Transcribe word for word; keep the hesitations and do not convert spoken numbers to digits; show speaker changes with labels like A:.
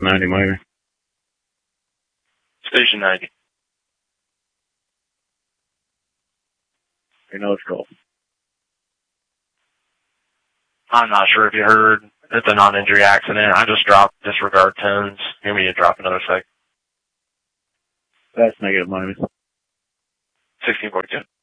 A: ninety Miami.
B: Station ninety.
A: You know it's cool.
B: I'm not sure if you heard. It's a non-injury accident. I just dropped disregard tens. You want me to drop another sec?
A: That's negative Miami.
B: sixteen forty-two.